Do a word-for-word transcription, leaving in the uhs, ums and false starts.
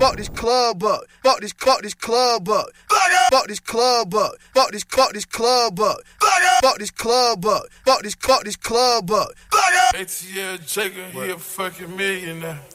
fuck this club up, fuck this, fuck this club up, fuck this club up, fuck this, fuck this club up, fuck this club up, fuck this, fuck this club up. A T L Jacob, he a fucking millionaire.